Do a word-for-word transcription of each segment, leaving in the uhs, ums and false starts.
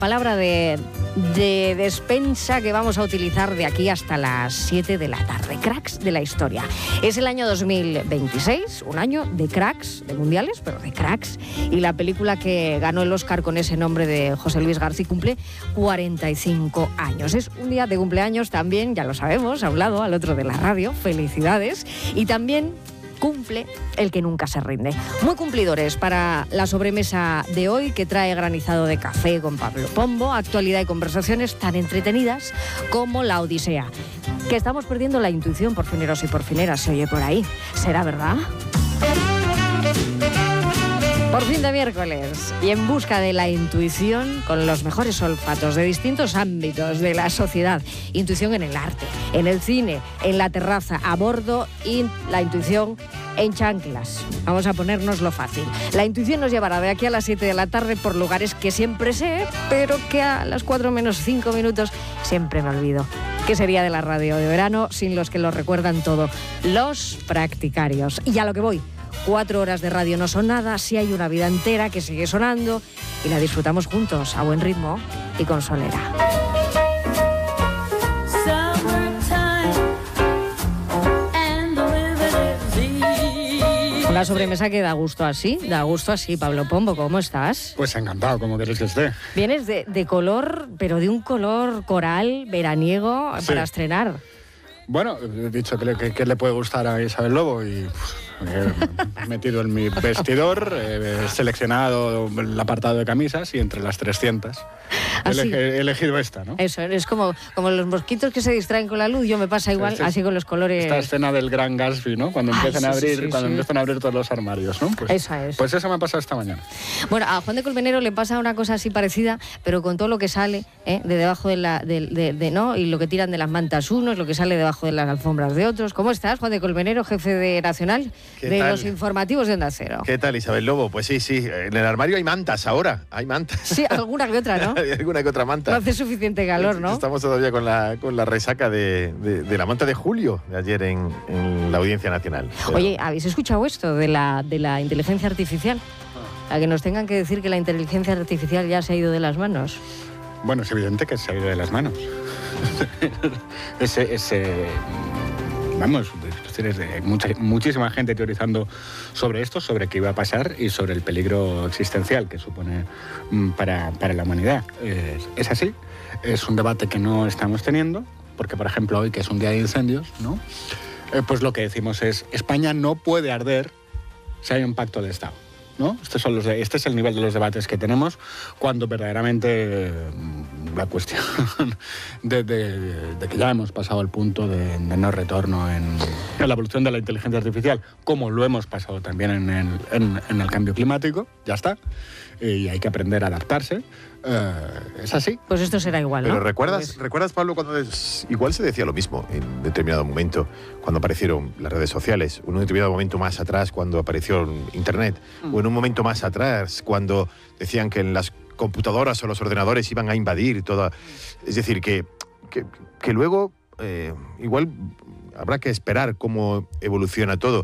palabra de, de despensa que vamos a utilizar de aquí hasta las siete de la tarde. Cracks de la historia. Es el año dos mil veintiséis, un año de cracks, de mundiales, pero de cracks. Y la película que ganó el Oscar con ese nombre de José Luis García cumple cuarenta y cinco años. Es un día de cumpleaños también, ya lo sabemos, a un lado, al otro de la radio. Felicidades. Y también cumple el que nunca se rinde. Muy cumplidores para la sobremesa de hoy, que trae granizado de café con Pablo Pombo, actualidad y conversaciones tan entretenidas como la Odisea. Que estamos perdiendo la intuición, porfineros y porfineras, se oye por ahí. ¿Será verdad? Por fin de miércoles, y en busca de la intuición con los mejores olfatos de distintos ámbitos de la sociedad. Intuición en el arte, en el cine, en la terraza, a bordo, y la intuición en chanclas. Vamos a ponernoslo fácil. La intuición nos llevará de aquí a las siete de la tarde por lugares que siempre sé, pero que a las cuatro menos cinco minutos siempre me olvido. ¿Qué sería de la radio de verano sin los que lo recuerdan todo? Los practicarios. Y a lo que voy. Cuatro horas de radio no son nada si hay una vida entera que sigue sonando y la disfrutamos juntos, a buen ritmo y con solera. Una sobremesa que da gusto así, da gusto así. Pablo Pombo, ¿cómo estás? Pues encantado, como queréis que esté. Vienes de, de color, pero de un color coral, veraniego, sí, para estrenar. Bueno, he dicho que le, que, que le puede gustar a Isabel Lobo y he metido en mi vestidor, he seleccionado el apartado de camisas y entre las trescientas he, eleg he elegido esta, ¿no? Eso, es como, como los mosquitos que se distraen con la luz, yo me pasa igual, sí, así con los colores. Esta escena del Gran Gatsby, ¿no? Cuando empiezan, Ay, sí, a, abrir, sí, sí, sí. cuando empiezan a abrir todos los armarios, ¿no? Pues, Esa es. Pues eso me ha pasado esta mañana. Bueno, a Juan de Colmenero le pasa una cosa así parecida, pero con todo lo que sale ¿eh? de debajo de la... De, de, de, ¿no? Y lo que tiran de las mantas unos, lo que sale debajo de las alfombras de otros. ¿Cómo estás, Juan de Colmenero, jefe de Nacional de tal? Los informativos de Onda Cero? ¿Qué tal, Isabel Lobo? Pues sí, sí, en el armario hay mantas ahora, hay mantas. Sí, alguna que otra, ¿no? Hay alguna que otra manta. No hace suficiente calor, ¿no? Estamos todavía con la, con la resaca de, de, de la manta de julio, de ayer en, en la Audiencia Nacional. Pero... Oye, ¿habéis escuchado esto de la, de la inteligencia artificial? A que nos tengan que decir que la inteligencia artificial ya se ha ido de las manos. Bueno, es evidente que se ha ido de las manos. ese... ese... Vamos, mucha, muchísima gente teorizando sobre esto, sobre qué iba a pasar y sobre el peligro existencial que supone para, para la humanidad. Es, es así, es un debate que no estamos teniendo, porque por ejemplo hoy, que es un día de incendios, ¿no? Eh, pues lo que decimos es, España no puede arder si hay un pacto de Estado, ¿no? Estos son los de, este es el nivel de los debates que tenemos cuando verdaderamente eh, la cuestión de, de, de que ya hemos pasado el punto de, de no retorno en, en la evolución de la inteligencia artificial, como lo hemos pasado también en el, en, en el cambio climático, ya está, y hay que aprender a adaptarse. Eh, es así. Pues esto será igual, ¿no? Pero ¿recuerdas, pues... ¿recuerdas, Pablo, cuando es, igual se decía lo mismo en determinado momento, cuando aparecieron las redes sociales, en un determinado momento más atrás, cuando apareció Internet, mm. o en un momento más atrás, cuando decían que en las computadoras o los ordenadores iban a invadir toda... Es decir, que, que, que luego eh, igual habrá que esperar cómo evoluciona todo.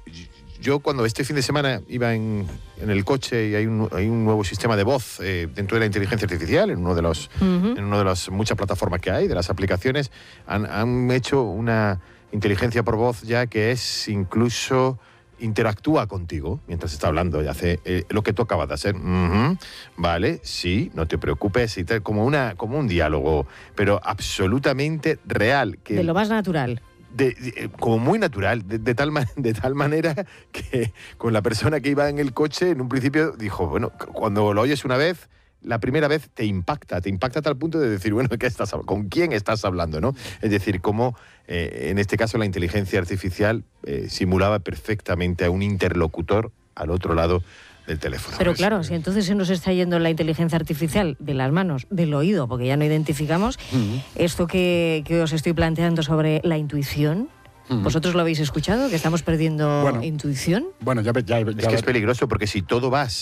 Yo cuando este fin de semana iba en, en el coche y hay un, hay un nuevo sistema de voz eh, dentro de la inteligencia artificial, en uno de los, uh-huh. en una de las muchas plataformas que hay, de las aplicaciones, han, han hecho una inteligencia por voz ya que es incluso... interactúa contigo mientras está hablando y hace eh, lo que tú acabas de hacer. Uh-huh. Vale, sí, no te preocupes, y tal, como, una, como un diálogo, pero absolutamente real. Que de lo más natural. De, de, como muy natural, de, de, tal man, de tal manera que con la persona que iba en el coche, en un principio dijo, bueno, cuando lo oyes una vez, la primera vez te impacta, te impacta a tal punto de decir, bueno, ¿qué estás, ¿con quién estás hablando, no? Es decir, cómo eh, en este caso la inteligencia artificial eh, simulaba perfectamente a un interlocutor al otro lado del teléfono. Pero claro, si entonces se nos está yendo la inteligencia artificial de las manos, del oído, porque ya no identificamos, uh-huh. esto que, que os estoy planteando sobre la intuición, uh-huh. ¿vosotros lo habéis escuchado? ¿Que estamos perdiendo bueno, intuición? Bueno, ya, ya, ya Es que es peligroso, porque si todo vas...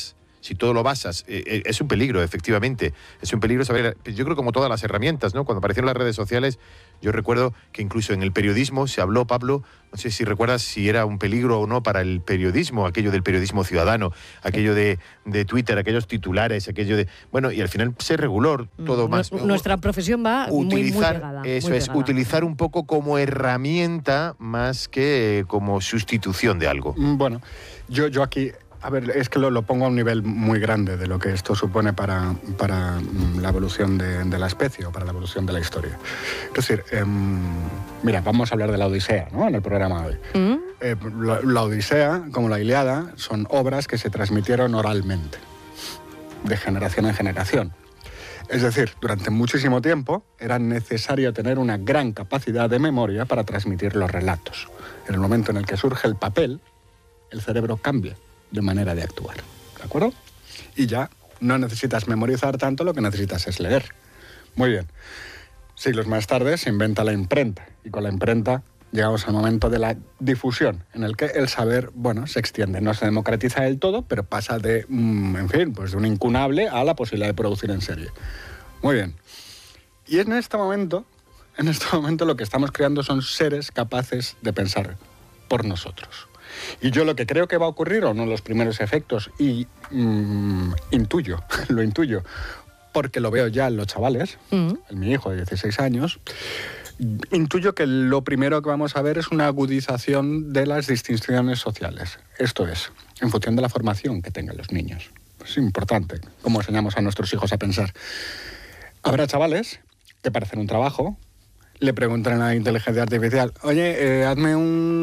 si todo lo basas, eh, es un peligro, efectivamente. Es un peligro saber, yo creo como todas las herramientas, ¿no? Cuando aparecieron las redes sociales, yo recuerdo que incluso en el periodismo se habló, Pablo, no sé si recuerdas si era un peligro o no para el periodismo, aquello del periodismo ciudadano, aquello de, de Twitter, aquellos titulares, aquello de... Bueno, y al final se reguló todo más. Nuestra profesión va utilizar, muy, muy pegada. Eso muy es, pegada. utilizar un poco como herramienta más que como sustitución de algo. Bueno, yo, yo aquí... A ver, es que lo, lo pongo a un nivel muy grande de lo que esto supone para, para la evolución de, de la especie o para la evolución de la historia. Es decir, eh, mira, vamos a hablar de la Odisea, ¿no? En el programa de hoy. ¿Mm? Eh, la, la Odisea, como la Ilíada, son obras que se transmitieron oralmente, de generación en generación. Es decir, durante muchísimo tiempo era necesario tener una gran capacidad de memoria para transmitir los relatos. En el momento en el que surge el papel, el cerebro cambia de manera de actuar, ¿de acuerdo? Y ya no necesitas memorizar tanto, lo que necesitas es leer. Muy bien. Siglos más tarde se inventa la imprenta, y con la imprenta llegamos al momento de la difusión, en el que el saber, bueno, se extiende. No se democratiza del todo, pero pasa de, mmm, en fin, pues de un incunable a la posibilidad de producir en serie. Muy bien. Y en este momento, en este momento lo que estamos creando son seres capaces de pensar por nosotros. Y yo lo que creo que va a ocurrir, o uno de los primeros efectos, y mmm, intuyo, lo intuyo, porque lo veo ya en los chavales, mm. en mi hijo de dieciséis años, intuyo que lo primero que vamos a ver es una agudización de las distinciones sociales. Esto es, en función de la formación que tengan los niños. Es importante cómo enseñamos a nuestros hijos a pensar. Habrá chavales que para hacer un trabajo le preguntan a la inteligencia artificial, oye, eh, hazme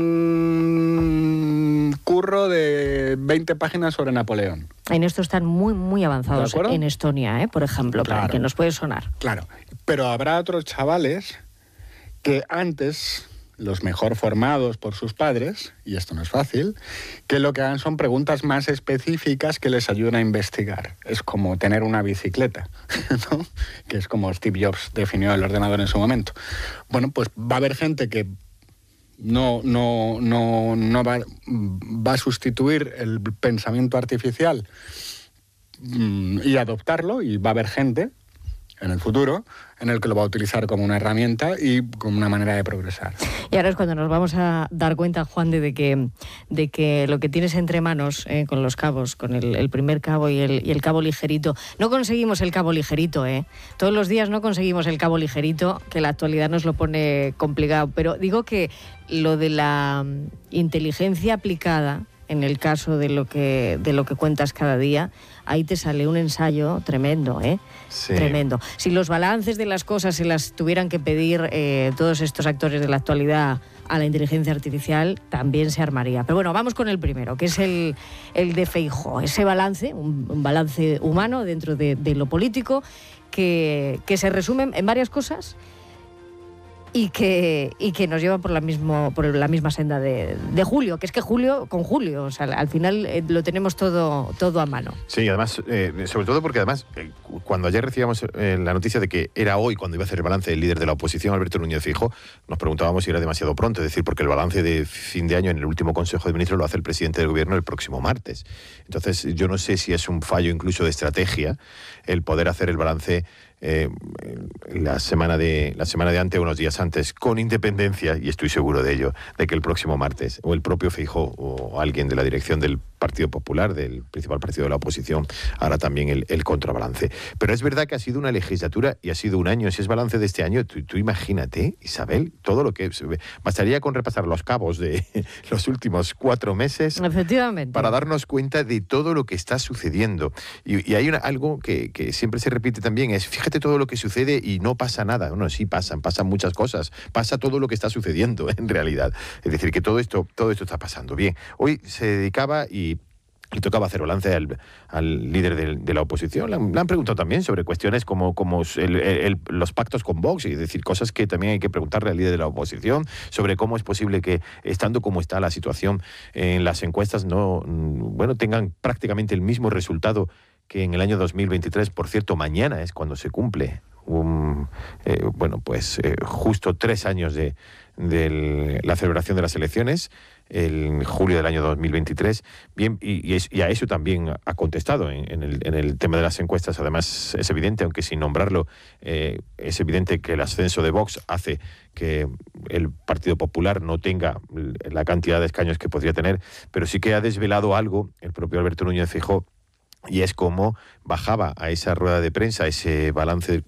un curro de veinte páginas sobre Napoleón. En esto están muy, muy avanzados en Estonia, ¿eh? Por ejemplo, claro, para que nos puede sonar. Claro, pero habrá otros chavales que antes, los mejor formados por sus padres, y esto no es fácil, que lo que hagan son preguntas más específicas que les ayuden a investigar. Es como tener una bicicleta, ¿no? Que es como Steve Jobs definió el ordenador en su momento. Bueno, pues va a haber gente que no, no, no, no va, va a sustituir el pensamiento artificial y adoptarlo, y va a haber gente en el futuro en el que lo va a utilizar como una herramienta y como una manera de progresar. Y ahora es cuando nos vamos a dar cuenta, Juan, de, de, que, de que lo que tienes entre manos, eh, con los cabos, con el, el primer cabo y el, y el cabo ligerito, no conseguimos el cabo ligerito, ¿eh? Todos los días no conseguimos el cabo ligerito, que la actualidad nos lo pone complicado, pero digo que lo de la inteligencia aplicada, en el caso de lo que de lo que cuentas cada día, ahí te sale un ensayo tremendo, ¿eh? Sí. Tremendo. Si los balances de las cosas se las tuvieran que pedir eh, todos estos actores de la actualidad a la inteligencia artificial, también se armaría. Pero bueno, vamos con el primero, que es el, el de Feijóo. Ese balance, un, un balance humano dentro de, de lo político, que, que se resume en varias cosas y que, y que nos lleva por la, mismo, por la misma senda de, de Julio, que es que Julio con Julio, o sea, al final eh, lo tenemos todo, todo a mano. Sí, además, eh, sobre todo porque además, eh, cuando ayer recibíamos eh, la noticia de que era hoy cuando iba a hacer el balance el líder de la oposición, Alberto Núñez Feijóo, nos preguntábamos si era demasiado pronto, es decir, porque el balance de fin de año en el último Consejo de Ministros lo hace el presidente del Gobierno el próximo martes. Entonces, yo no sé si es un fallo incluso de estrategia el poder hacer el balance Eh, la semana de la semana de antes, unos días antes, con independencia, y estoy seguro de ello, de que el próximo martes o el propio Feijóo o alguien de la dirección del Partido Popular, del principal partido de la oposición, hará también el, el contrabalance. Pero es verdad que ha sido una legislatura y ha sido un año. Si es balance de este año, tú, tú imagínate, Isabel, todo lo que... Bastaría con repasar los cabos de los últimos cuatro meses. Efectivamente. Para darnos cuenta de todo lo que está sucediendo. Y, y hay una, algo que, que siempre se repite también, es fíjate todo lo que sucede y no pasa nada. Bueno, sí pasan, pasan muchas cosas. Pasa todo lo que está sucediendo en realidad. Es decir, que todo esto, todo esto está pasando. Bien, hoy se dedicaba y le tocaba hacer balance al, al líder de, de la oposición. Le han, le han preguntado también sobre cuestiones como, como el, el, los pactos con Vox, y es decir, cosas que también hay que preguntarle al líder de la oposición, sobre cómo es posible que, estando como está la situación en las encuestas, no, bueno, tengan prácticamente el mismo resultado que en el año dos mil veintitrés. Por cierto, mañana es cuando se cumple un, eh, bueno, pues eh, justo tres años de, de la celebración de las elecciones, en julio del año dos mil veintitrés, bien, y, y, es, y a eso también ha contestado en, en, el, en el tema de las encuestas. Además, es evidente, aunque sin nombrarlo, eh, es evidente que el ascenso de Vox hace que el Partido Popular no tenga la cantidad de escaños que podría tener, pero sí que ha desvelado algo el propio Alberto Núñez Feijóo, y es cómo bajaba a esa rueda de prensa, ese balance